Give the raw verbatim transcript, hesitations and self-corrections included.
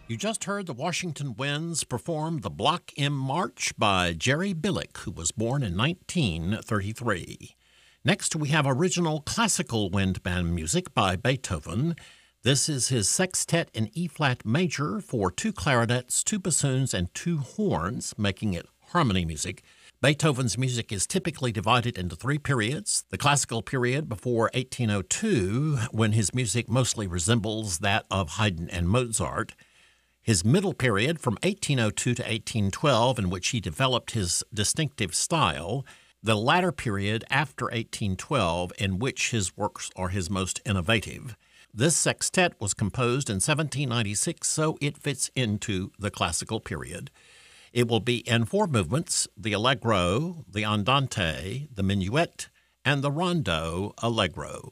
You just heard the Washington Winds perform the Block M March by Jerry Billick, who was born in nineteen thirty-three. Next, we have original classical wind band music by Beethoven. This is his sextet in E-flat major for two clarinets, two bassoons, and two horns, making it harmony music. Beethoven's music is typically divided into three periods. The classical period before eighteen oh two, when his music mostly resembles that of Haydn and Mozart. His middle period from eighteen oh two to eighteen twelve, in which he developed his distinctive style. The latter period after eighteen twelve, in which his works are his most innovative. This sextet was composed in seventeen ninety-six, so it fits into the classical period. It will be in four movements: the Allegro, the Andante, the Minuet, and the Rondo Allegro.